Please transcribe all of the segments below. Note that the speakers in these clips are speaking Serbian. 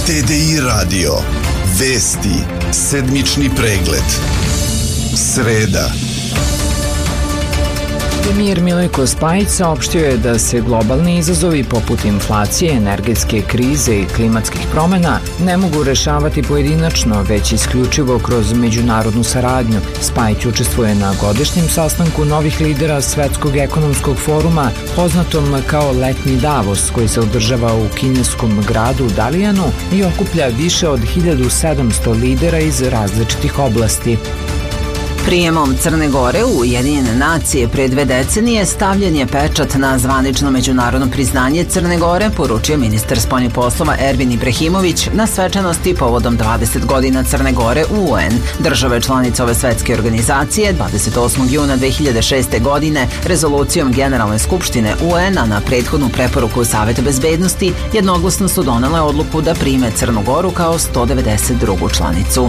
TDI Radio. Vesti. Sedmični pregled. Sreda. Premijer Milojko Spajić saopštio je da se globalni izazovi poput inflacije, energetske krize i klimatskih promena ne mogu rešavati pojedinačno, već isključivo kroz međunarodnu saradnju. Spajić učestvuje na godišnjem sastanku novih lidera Svetskog ekonomskog foruma, poznatom kao Letnji Davos, koji se održava u kineskom gradu Dalijanu i okuplja više od 1700 lidera iz različitih oblasti. Prijemom Crne Gore u Ujedinjene nacije pre 2 decenije stavljen je pečat na zvanično međunarodno priznanje Crne Gore, poručio ministar spoljnih poslova Ervin Ibrahimović na svečanosti povodom 20 godina Crne Gore u UN. Države članice ove svetske organizacije 28. juna 2006. godine rezolucijom Generalne skupštine UN-a na prethodnu preporuku Saveta bezbednosti jednoglasno su donele odluku da prime Crnu Goru kao 192. članicu.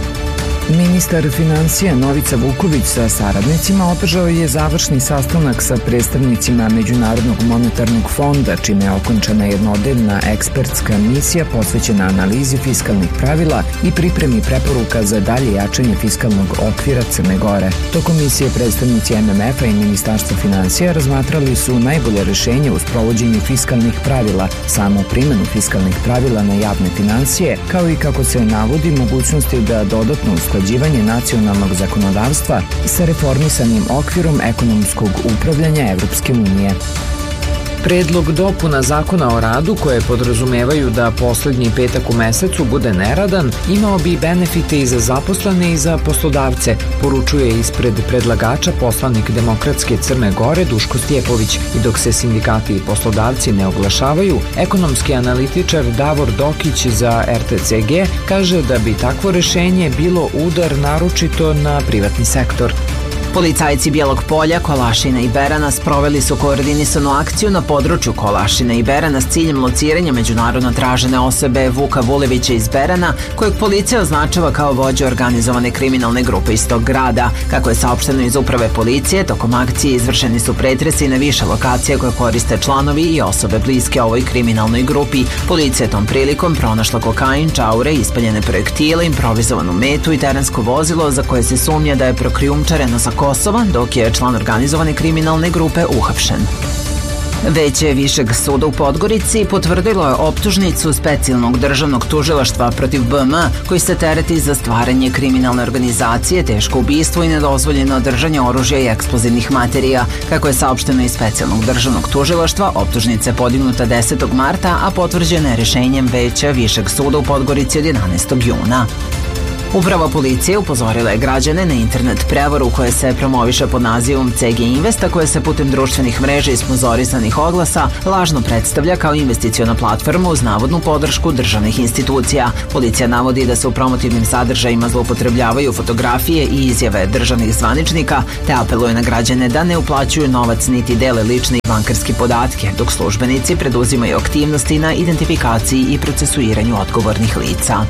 Ministar finansija Novica Vuković sa saradnicima održao je završni sastanak sa predstavnicima Međunarodnog monetarnog fonda, čime je okončana jednodnevna ekspertska misija posvećena analizi fiskalnih pravila i pripremi preporuka za dalje jačanje fiskalnog okvira Crne Gore. Tokom misije predstavnici MMF-a i Ministarstva finansija razmatrali su najbolje rešenje u sprovođenju fiskalnih pravila, samu primjenu fiskalnih pravila na javne finansije, kao i kako se navodi mogućnosti da dodatno usklađivanje nacionalnog zakonodavstva sa reformisanim okvirom ekonomskog upravljanja Evropske unije. Predlog dopuna zakona o radu koje podrazumevaju da poslednji petak u mesecu bude neradan imao bi benefite i za zaposlene i za poslodavce, poručuje ispred predlagača poslanik Demokratske Crne Gore Duško Stjepović. I dok se sindikati i poslodavci ne oglašavaju, ekonomski analitičar Davor Dokić za RTCG kaže da bi takvo rešenje bilo udar naročito na privatni sektor. Policajci Bijelog Polja, Kolašina i Berana sproveli su koordinisanu akciju na području Kolašina i Berana s ciljem lociranja međunarodno tražene osobe Vuka Vulevića iz Berana, kojeg policija označava kao vođa organizovane kriminalne grupe iz tog grada. Kako je saopšteno iz uprave policije, tokom akcije izvršeni su pretresi na više lokacija koje koriste članovi i osobe bliske ovoj kriminalnoj grupi. Policija je tom prilikom pronašla kokain, čaure, ispaljene projektile, improvizovanu metu i terensko vozilo za koje se sumnja da je prokrijumčareno sa Kosova, dok je član organizovane kriminalne grupe uhapšen. Veće Višeg suda u Podgorici potvrdilo je optužnicu Specijalnog državnog tužilaštva protiv BM, koji se tereti za stvaranje kriminalne organizacije, teško ubistvo i nedozvoljeno držanje oružja i eksplozivnih materija. Kako je saopšteno iz Specijalnog državnog tužilaštva, optužnica je podignuta 10. marta, a potvrđena je rešenjem Veća Višeg suda u Podgorici od 11. juna. Uprava policije upozorila je građane na internet prevaru koja se promoviše pod nazivom CG Investa, koja se putem društvenih mreža i sponzorisanih oglasa lažno predstavlja kao investiciona platforma uz navodnu podršku državnih institucija. Policija navodi da se u promotivnim sadržajima zloupotrebljavaju fotografije i izjave državnih zvaničnika, te apeluje na građane da ne uplaćuju novac niti dele lične i bankarske podatke, dok službenici preduzimaju aktivnosti na identifikaciji i procesuiranju odgovornih lica.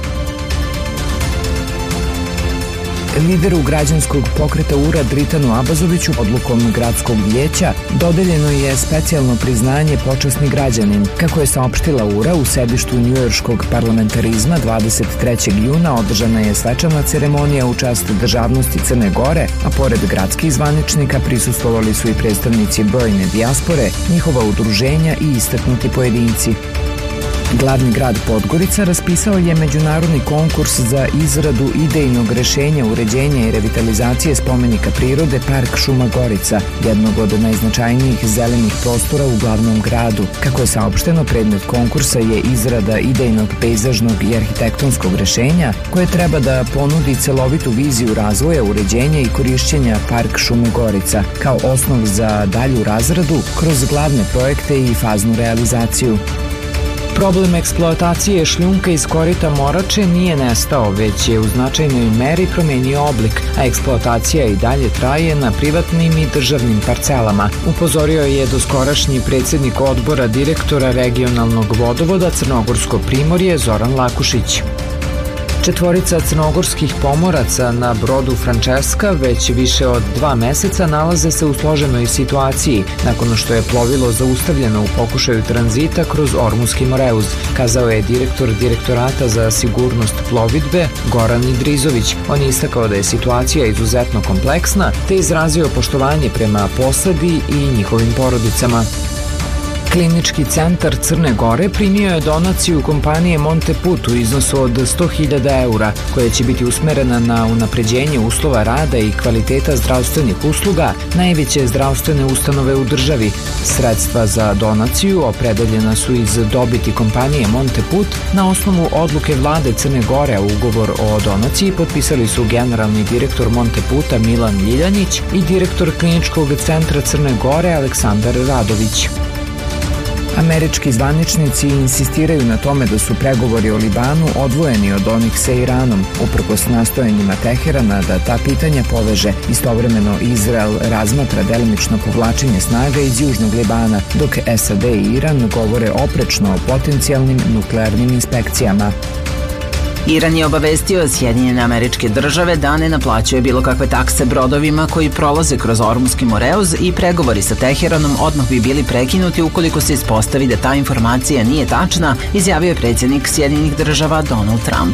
Lideru građanskog pokreta URA Dritanu Abazoviću odlukom gradskog vijeća dodeljeno je specijalno priznanje počasni građanin. Kako je saopštila URA, u sedištu njujorškog parlamentarizma 23. juna održana je svečana ceremonija u čast državnosti Crne Gore, a pored gradskih zvaničnika prisustvovali su i predstavnici brojne dijaspore, njihova udruženja i istaknuti pojedinci. Glavni grad Podgorica raspisao je međunarodni konkurs za izradu idejnog rešenja uređenja i revitalizacije spomenika prirode Park Šuma Gorica, jednog od najznačajnijih zelenih prostora u glavnom gradu. Kako je saopšteno, predmet konkursa je izrada idejnog pejzažnog i arhitektonskog rešenja koje treba da ponudi celovitu viziju razvoja, uređenja i korišćenja Park Šume Gorica kao osnov za dalju razradu kroz glavne projekte i faznu realizaciju. Problem eksploatacije šljunka iz korita Morače nije nestao, već je u značajnoj meri promenio oblik, a eksploatacija i dalje traje na privatnim i državnim parcelama, upozorio je doskorašnji predsjednik odbora direktora regionalnog vodovoda Crnogorsko primorje Zoran Lakušić. Četvorica crnogorskih pomoraca na brodu Francesca već više od 2 meseca nalaze se u složenoj situaciji nakon što je plovilo zaustavljeno u pokušaju tranzita kroz Ormuski Moreuz, kazao je direktor Direktorata za sigurnost plovidbe Goran Idrizović. On je istakao da je situacija izuzetno kompleksna te izrazio poštovanje prema posadi i njihovim porodicama. Klinički centar Crne Gore primio je donaciju kompanije Monteput u iznosu od 100.000 eura, koja će biti usmerena na unapređenje uslova rada i kvaliteta zdravstvenih usluga najveće zdravstvene ustanove u državi. Sredstva za donaciju opredeljena su iz dobiti kompanije Monteput na osnovu odluke vlade Crne Gore, a ugovor o donaciji potpisali su generalni direktor Monteputa Milan Ljiljanić i direktor Kliničkog centra Crne Gore Aleksandar Radović. Američki zvaničnici insistiraju na tome da su pregovori o Libanu odvojeni od onih sa Iranom, uprkos nastojanjima Teherana da ta pitanja poveže. Istovremeno Izrael razmatra delimično povlačenje snaga iz Južnog Libana, dok SAD i Iran govore oprečno o potencijalnim nuklearnim inspekcijama. Iran je obavestio Sjedinjene Američke Države da ne naplaćuje bilo kakve takse brodovima koji prolaze kroz Ormuski Moreuz i pregovori sa Teheranom odmah bi bili prekinuti ukoliko se ispostavi da ta informacija nije tačna, izjavio je predsjednik Sjedinjenih Država Donald Trump.